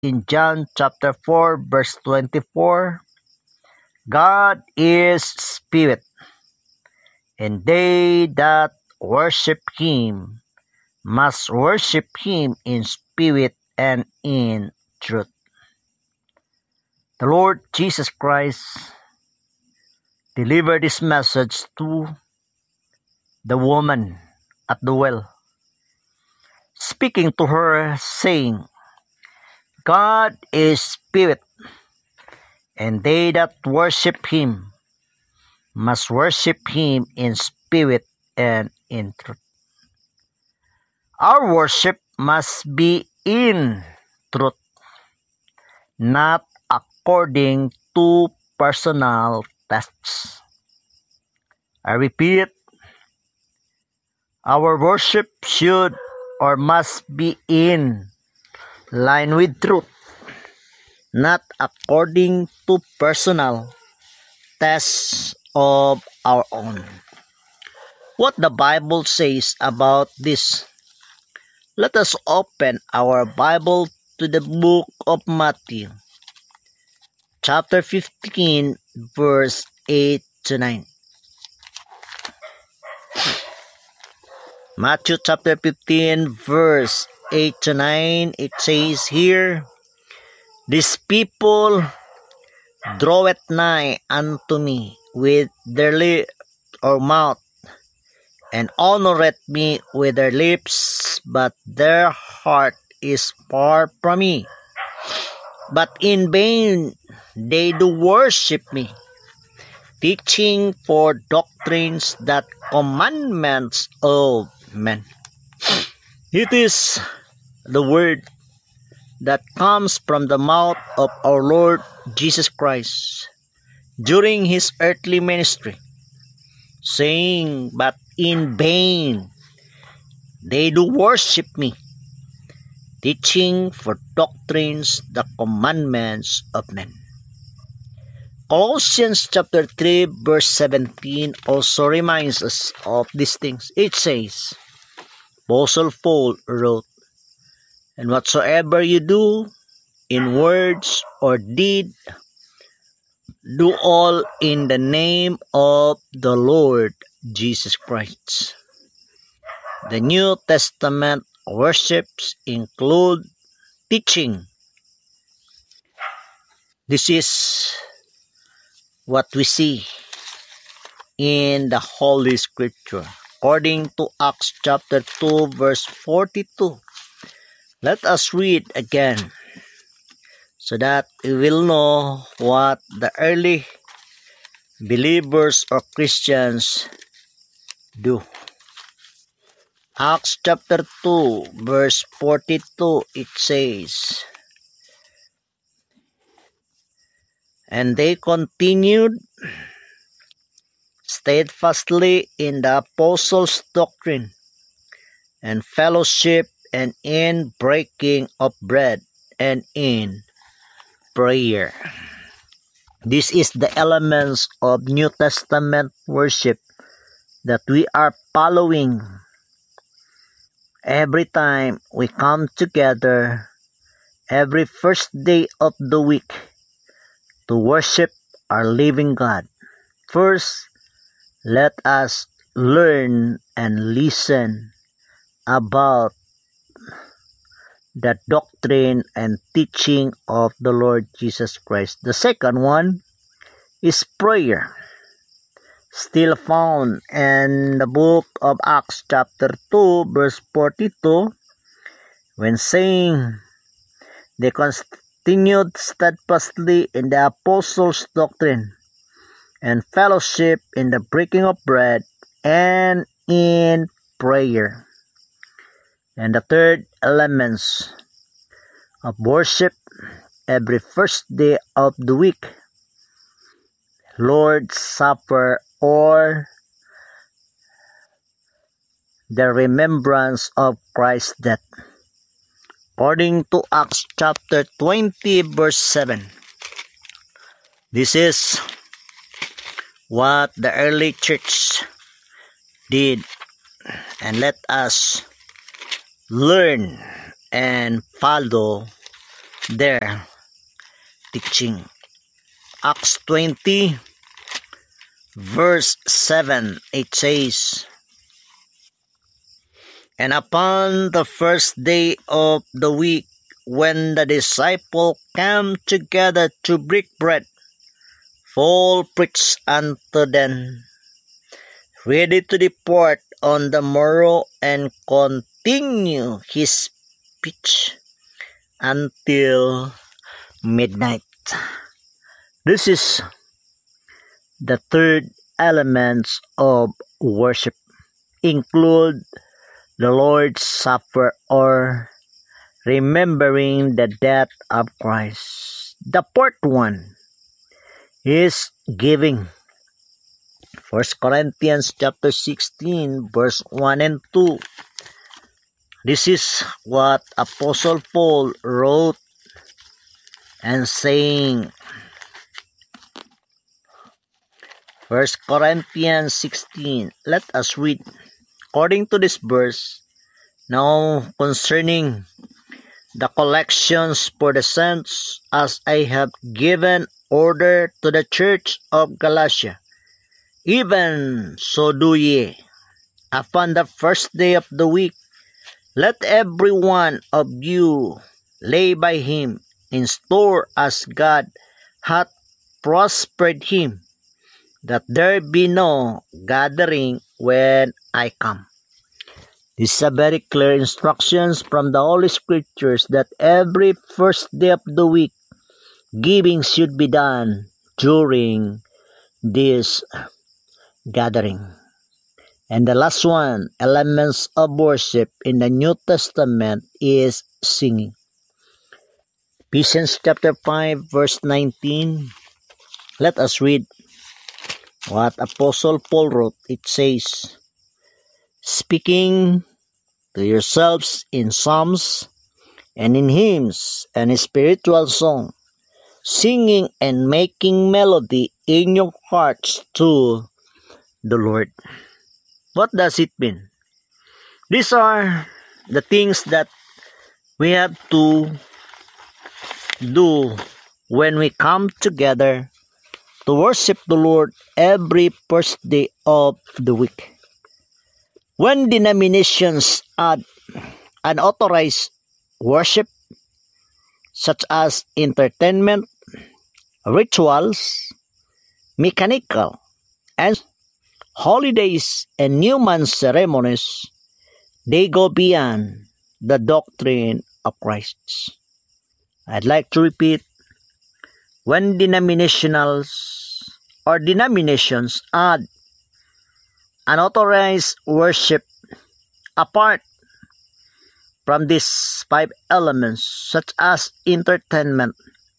in John chapter 4 verse 24, God is spirit, and they that worship him must worship him in spirit and in truth. The Lord Jesus Christ delivered this message to the woman at the well, speaking to her, saying, God is spirit, and they that worship him must worship him in spirit and in truth. Our worship must be in truth, not according to personal tests. I repeat, our worship should or must be in line with truth, not according to personal tests of our own. What the Bible says about this? Let us open our Bible to the book of Matthew, chapter 15, verse 8 to 9. Matthew chapter 15, verse 8 to 9, it says here, These people draweth nigh unto me with their lip or mouth, and honoreth me with their lips, but their heart is far from me. But in vain they do worship me, teaching for doctrines that commandments of men. It is the word that comes from the mouth of our Lord Jesus Christ during his earthly ministry, saying, But in vain they do worship me, teaching for doctrines the commandments of men. Colossians chapter 3 verse 17 also reminds us of these things. It says, Apostle Paul wrote, And whatsoever you do, in words or deed, do all in the name of the Lord Jesus Christ. The New Testament worships include teaching. This is what we see in the Holy Scripture. According to Acts chapter 2 verse 42. Let us read again so that we will know what the early believers or Christians do. Acts chapter 2 verse 42, it says, And they continued steadfastly in the apostles' doctrine and fellowship, and in breaking of bread, and in prayer. This is the elements of New Testament worship that we are following every time we come together every first day of the week to worship our living God. First, let us learn and listen about the doctrine and teaching of the Lord Jesus Christ. The second one is prayer, still found in the book of Acts chapter 2 verse 42, when saying, They continued steadfastly in the apostles' doctrine and fellowship, in the breaking of bread, and in prayer. And the third elements of worship every first day of the week, Lord's Supper, or the remembrance of Christ's death. According to Acts chapter 20 verse 7. This is what the early church did, and let us learn and follow their teaching. Acts 20 verse 7, it says, "And upon the first day of the week, when the disciples came together to break bread, Paul preached unto them, ready to depart on the morrow, and continue his speech until midnight." This is the third elements of worship, include the Lord's Supper or remembering the death of Christ. The fourth one is giving. 1 Corinthians chapter 16 verse 1 and 2. This is what Apostle Paul wrote and saying, 1 Corinthians 16. Let us read according to this verse. Now concerning the collections for the saints, as I have given order to the church of Galatia, even so do ye. Upon the first day of the week, let every one of you lay by him in store as God hath prospered him, that there be no gathering when I come. These are very clear instructions from the Holy Scriptures that every first day of the week, giving should be done during this gathering. And the last one, elements of worship in the New Testament, is singing. Ephesians chapter 5 verse 19. Let us read what Apostle Paul wrote. It says, "Speaking to yourselves in psalms and in hymns and spiritual song, singing and making melody in your hearts to the Lord." What does it mean? These are the things that we have to do when we come together to worship the Lord every first day of the week. When denominations add unauthorized worship, such as entertainment, rituals, mechanical, and holidays and new moon ceremonies, they go beyond the doctrine of Christ. I'd like to repeat, when denominationals or denominations add unauthorized worship apart from these five elements, such as entertainment,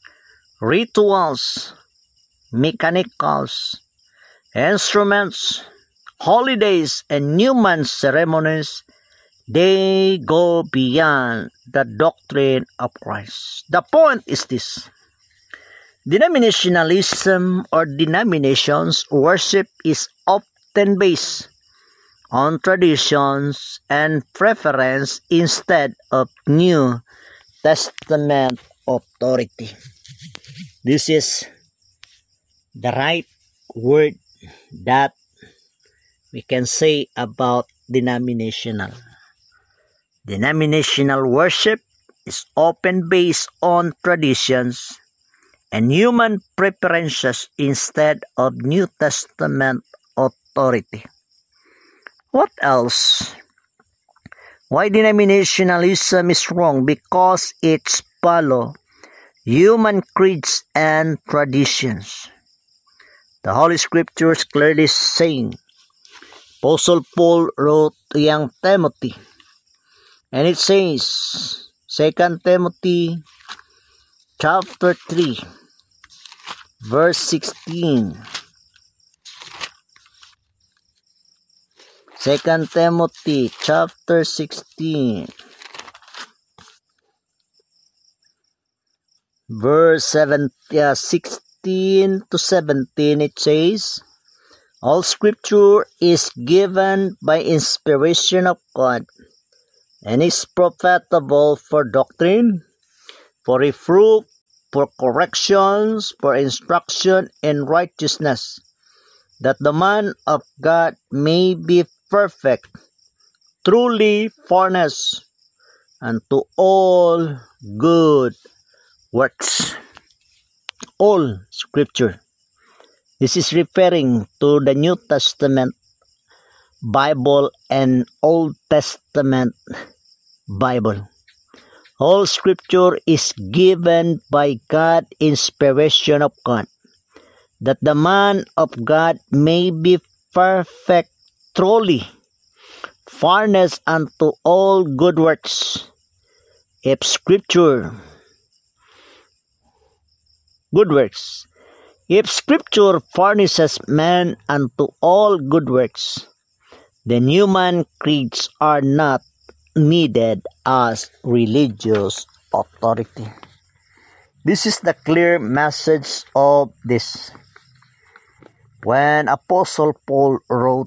rituals, mechanicals, instruments, holidays, and new moon ceremonies, they go beyond the doctrine of Christ. The point is this: denominationalism or denominations worship is often based on traditions and preference instead of New Testament authority. This is the right word that we can say about denominational. Denominational worship is often based on traditions and human preferences instead of New Testament authority. What else? Why denominationalism is wrong? Because it's follow human creeds and traditions. The Holy Scriptures clearly saying, Apostle Paul wrote to young Timothy, and it says, 2 Timothy chapter 3, verse 16. 2 Timothy chapter 16, verse 16 to 17, it says, "All scripture is given by inspiration of God, and is profitable for doctrine, for reproof, for corrections, for instruction in righteousness, that the man of God may be perfect, truly furnished unto all good works. All scripture. This is referring to the New Testament Bible and Old Testament Bible. All scripture is given by God, inspiration of God, that the man of God may be perfect, truly furnished unto all good works. If scripture, good works, if scripture furnishes man unto all good works, then human creeds are not needed as religious authority. This is the clear message of this. When Apostle Paul wrote,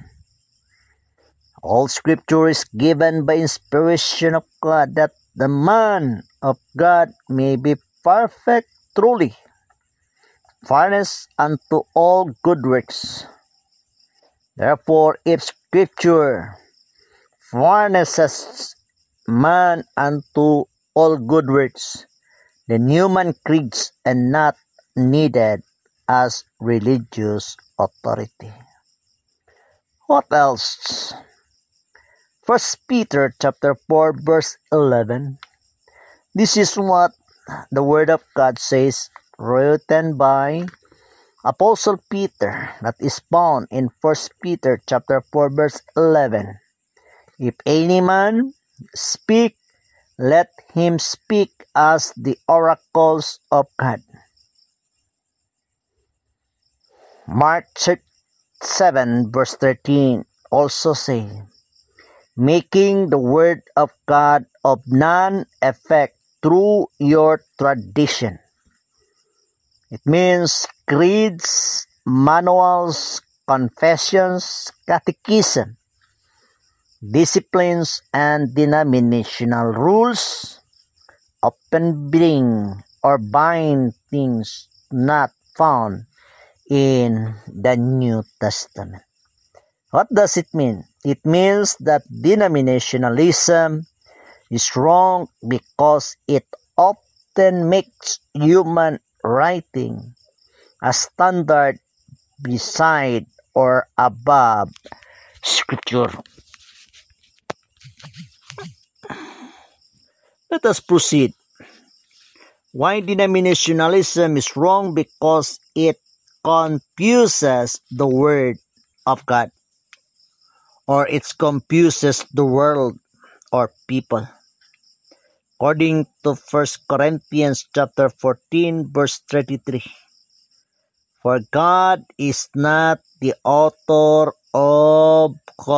all scripture is given by inspiration of God, that the man of God may be perfect, truly furnished unto all good works. Therefore, if scripture furnishes man unto all good works, then human creeds are not needed as religious authority. What else? 1 Peter chapter 4 verse 11. This is what the Word of God says, written by Apostle Peter, that is found in 1 Peter chapter 4 verse 11. If any man speak, let him speak as the oracles of God. Mark 7 verse 13 also say, making the word of God of none effect through your tradition. It means creeds, manuals, confessions, catechism, disciplines, and denominational rules often bring or bind things not found in the New Testament. What does it mean? It means that denominationalism is wrong because it often makes human writing a standard beside or above Scripture. Let us proceed. Why denominationalism is wrong? Because it confuses the Word of God, or it confuses the world or people. According to 1 Corinthians chapter 14 verse 33, for God is not the author of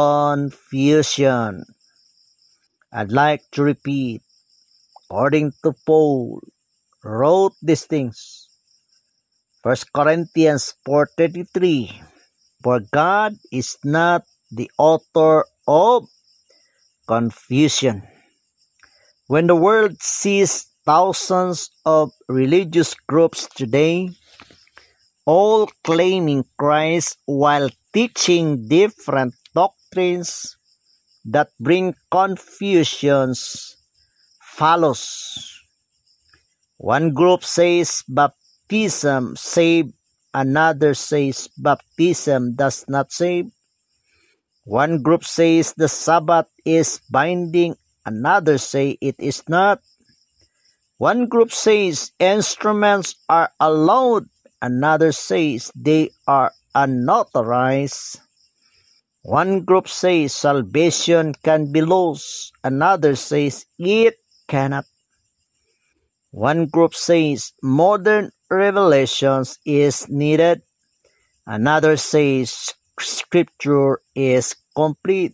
confusion. I'd like to repeat, according to Paul, wrote these things. 1 Corinthians 4:33, for God is not the author of confusion. When the world sees thousands of religious groups today, all claiming Christ while teaching different doctrines that bring confusions, follows. One group says baptism saves, another says baptism does not save. One group says the Sabbath is binding, another say it is not. One group says instruments are allowed, another says they are unauthorized. One group says salvation can be lost, another says it cannot. One group says modern revelations is needed, another says scripture is complete.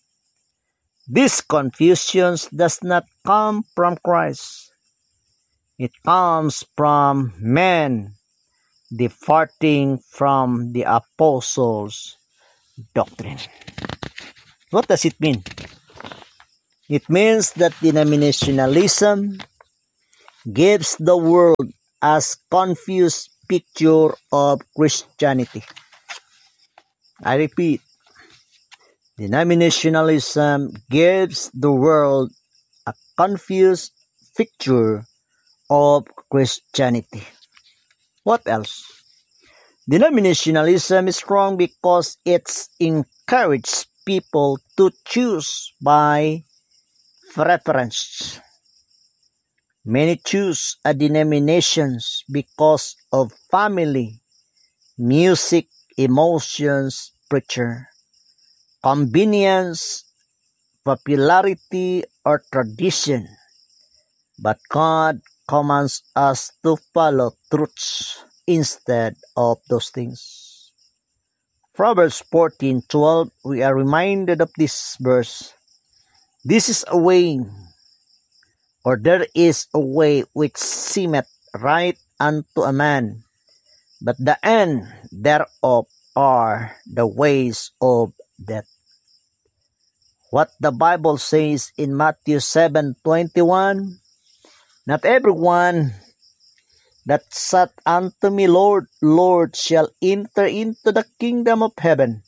This confusion does not come from Christ. It comes from men departing from the apostles' doctrine. What does it mean? It means that denominationalism gives the world a confused picture of Christianity. I repeat, denominationalism gives the world a confused picture of Christianity. What else? Denominationalism is wrong because it's encouraged people to choose by preference. Many choose a denominations because of family, music, emotions, preacher, convenience, popularity, or tradition. But God commands us to follow truths instead of those things. Proverbs 14:12, we are reminded of this verse. This is a way, or there is a way which seemeth right unto a man, but the end thereof are the ways of death. What the Bible says in Matthew 7:21, not everyone that saith unto me, Lord, Lord, shall enter into the kingdom of heaven.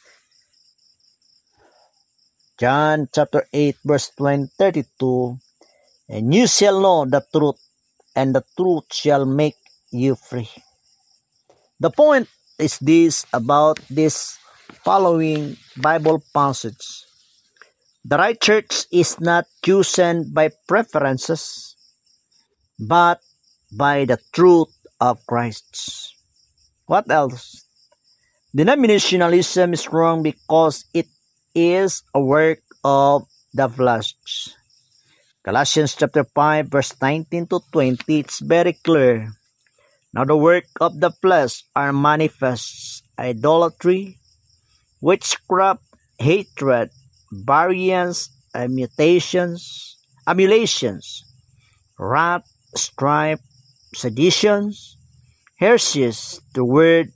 John chapter 8 verse 32, and you shall know the truth, and the truth shall make you free. The point is this about this following Bible passage. The right church is not chosen by preferences, but by the truth of Christ. What else? Denominationalism is wrong because it is a work of the flesh. Galatians chapter 5 verse 19 to 20, it's very clear. Now the work of the flesh are manifest: idolatry, witchcraft, hatred, variance, emulations, wrath, strife, seditions, heresies. The word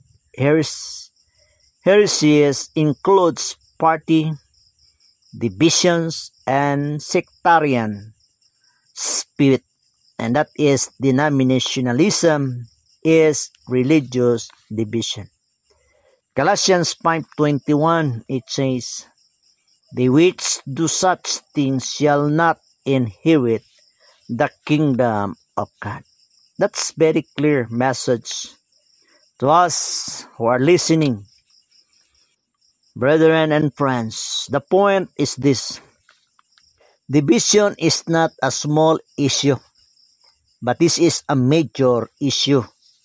heresies includes party, divisions, and sectarian spirit, and that is denominationalism is religious division. Galatians 5:21, it says, "They which do such things shall not inherit the kingdom of God." That's very clear message to us who are listening, brethren and friends. The point is this: division is not a small issue, but this is a major issue.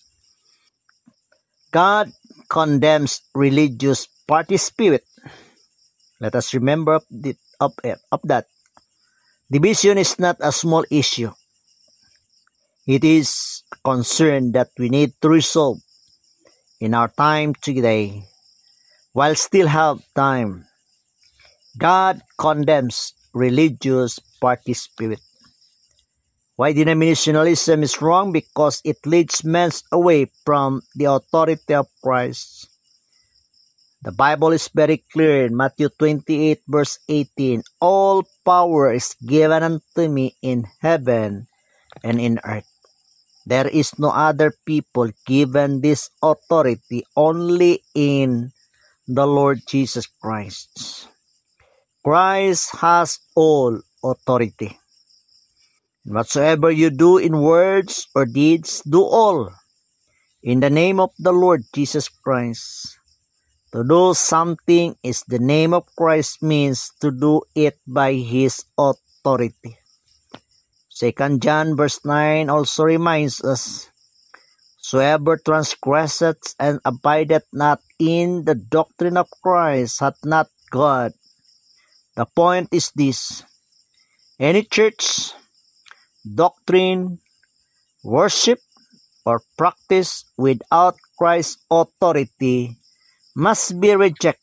God condemns religious party spirit. Let us remember of that. Division is not a small issue. It is a concern that we need to resolve in our time today, while still have time. God condemns religious party spirit. Why denominationalism is wrong? Because it leads men away from the authority of Christ. The Bible is very clear in Matthew 28 verse 18. All power is given unto me in heaven and in earth. There is no other people given this authority, only in the Lord Jesus Christ. Christ has all authority. Whatsoever you do in words or deeds, do all in the name of the Lord Jesus Christ. To do something is the name of Christ means to do it by His authority. 2 John verse 9 also reminds us, "Whosoever transgresseth and abideth not in the doctrine of Christ hath not God." The point is this: any church, doctrine, worship, or practice without Christ's authority must be rejected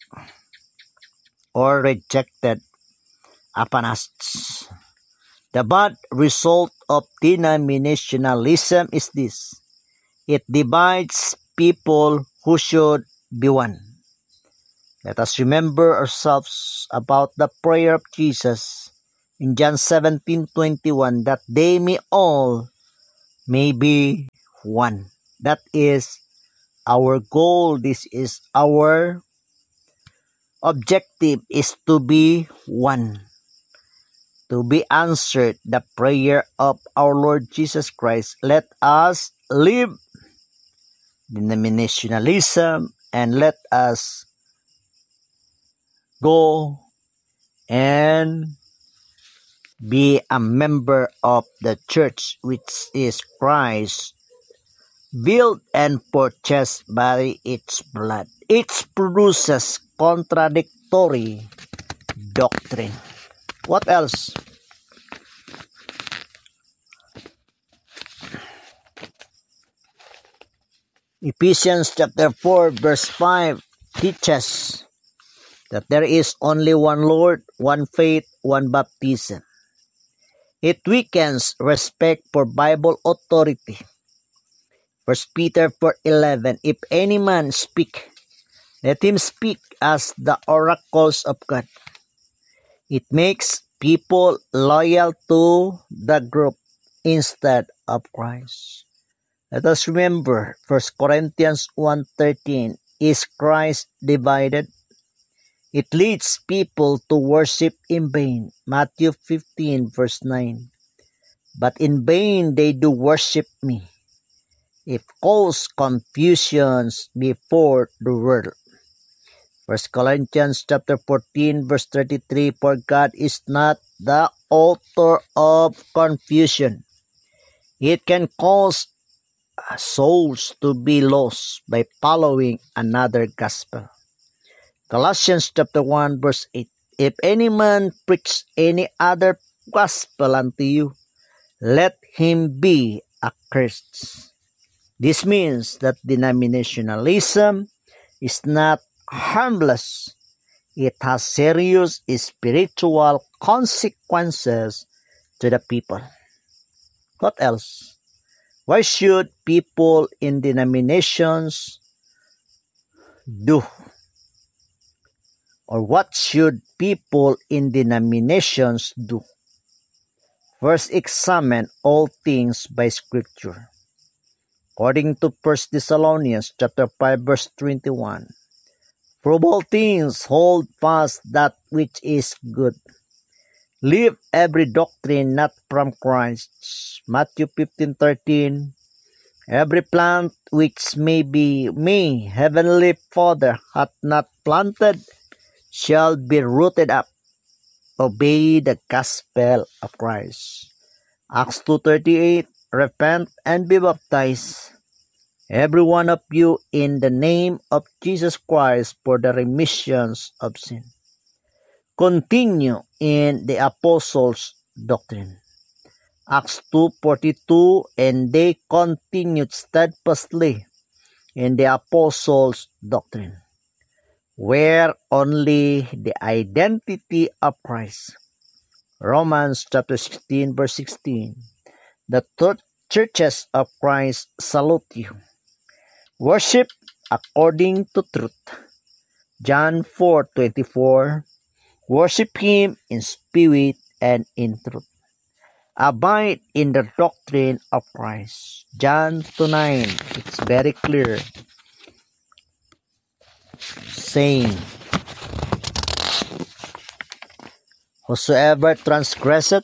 upon us. The bad result of denominationalism is this: it divides people who should be one. Let us remember ourselves about the prayer of Jesus in John 17:21, that they may all may be one. That is our goal. This is our objective, is to be one. To be answered the prayer of our Lord Jesus Christ. Let us leave denominationalism and let us go and be a member of the church, which is Christ, built and purchased by its blood. It produces contradictory doctrine. What else? Ephesians chapter 4 verse 5 teaches that there is only one Lord, one faith, one baptism. It weakens respect for Bible authority. 1 Peter 4:11, if any man speak, let him speak as the oracles of God. It makes people loyal to the group instead of Christ. Let us remember 1 Corinthians 1:13, is Christ divided? It leads people to worship in vain. Matthew 15 verse 9. But in vain they do worship me. It causes confusions before the world. 1 Corinthians chapter 14 verse 33, for God is not the author of confusion. It can cause souls to be lost by following another gospel. Colossians chapter 1 verse 8, if any man preach any other gospel unto you, let him be accursed. This means that denominationalism is not harmless. It has serious spiritual consequences to the people. What else? Why should people in denominations do? Or what should people in denominations do? First, examine all things by Scripture. According to 1 Thessalonians chapter 5 verse 21, prove all things, hold fast that which is good. Leave every doctrine not from Christ. Matthew 15:13, every plant which may Heavenly Father hath not planted shall be rooted up. Obey the gospel of Christ. Acts 2:38, repent and be baptized, every one of you, in the name of Jesus Christ for the remissions of sin. Continue in the apostles' doctrine. Acts 2:42, and they continued steadfastly in the apostles' doctrine, where only the identity of Christ. Romans chapter 16 verse 16, the churches of Christ salute you. Worship according to truth. John 4:24, worship Him in spirit and in truth. Abide in the doctrine of Christ. John 2:9, it's very clear, saying, whosoever transgresseth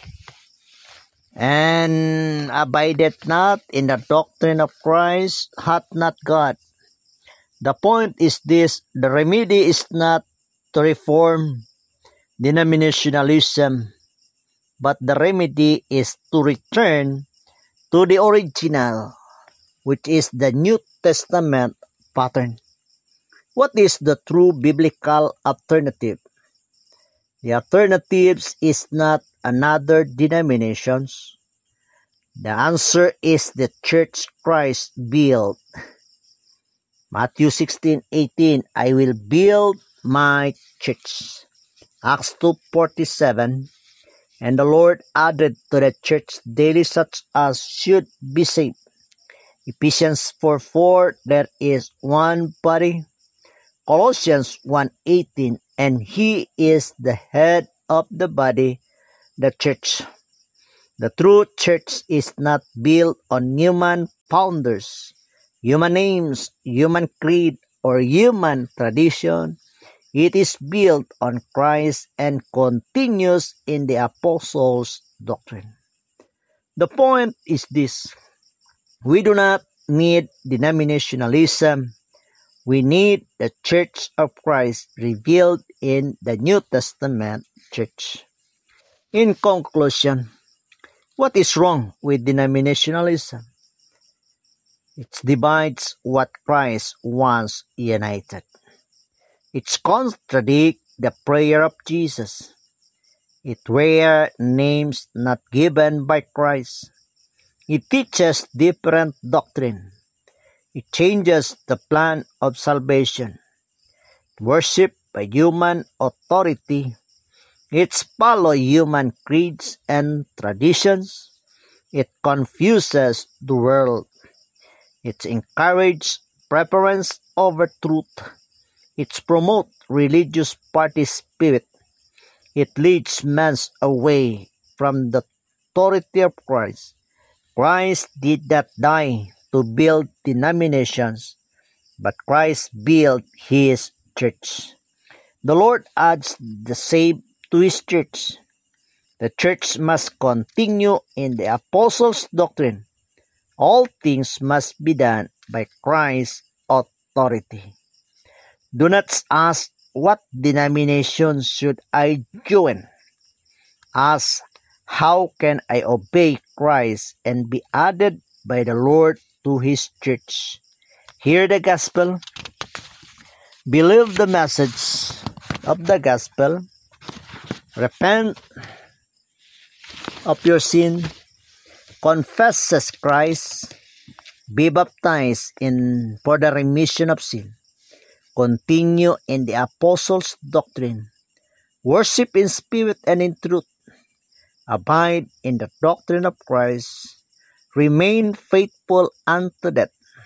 and abideth not in the doctrine of Christ hath not God. The point is this, the remedy is not to reform denominationalism, but the remedy is to return to the original, which is the New Testament pattern. What is the true biblical alternative? The alternative is not another denominations. The answer is the church Christ built. Matthew 16:18, I will build my church. Acts 2:47, and the Lord added to the church daily such as should be saved. Ephesians 4:4, there is one body. Colossians 1:18, and He is the head of the body, the church. The true church is not built on human founders, human names, human creed, or human tradition. It is built on Christ and continues in the apostles' doctrine. The point is this: we do not need denominationalism. We need the Church of Christ revealed in the New Testament church. In conclusion, what is wrong with denominationalism? It divides what Christ once united. It contradicts the prayer of Jesus. It wears names not given by Christ. It teaches different doctrine. It changes the plan of salvation. Worship by human authority. It follows human creeds and traditions. It confuses the world. It encourages preference over truth. It promotes religious party spirit. It leads men away from the authority of Christ. Christ did not die to build denominations, but Christ built his church. The Lord adds the saved to his church. The church must continue in the apostles' doctrine. All things must be done by Christ's authority. Do not ask, what denomination should I join? Ask, how can I obey Christ and be added by the Lord to his church? Hear the gospel. Believe the message of the gospel. Repent of your sin. Confess Christ. Be baptized for the remission of sin. Continue in the apostles' doctrine. Worship in spirit and in truth. Abide in the doctrine of Christ. Remain faithful unto death.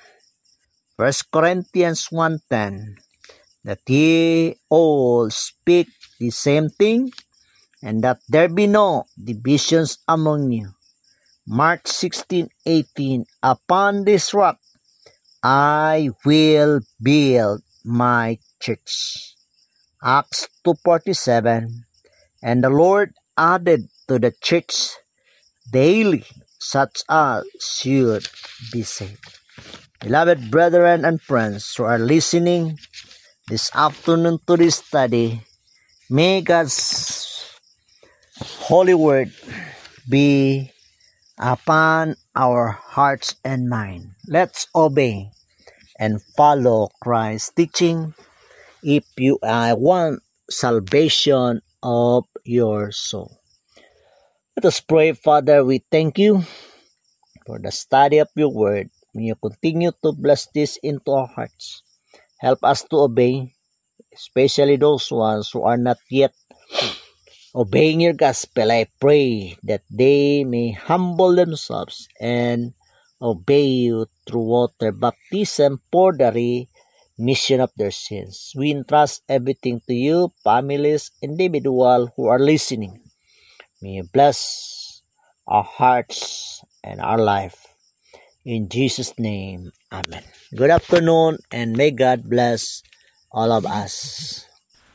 1 Corinthians 1:10. That ye all speak the same thing, and that there be no divisions among you. Mark 16:18. Upon this rock I will build my church. Acts 2:47. And the Lord added to the church daily such as should be saved. Beloved brethren and friends who are listening this afternoon to this study, may God's holy word be upon our hearts and mind. Let's obey and follow Christ's teaching if you want salvation of your soul. Let us pray. Father, we thank you for the study of your word. May you continue to bless this into our hearts. Help us to obey, especially those ones who are not yet obeying your gospel. I pray that they may humble themselves and obey you through water baptism for the remission of their sins. We entrust everything to you, families, individuals who are listening. May you bless our hearts and our life. In Jesus' name, amen. Good afternoon, and may God bless all of us.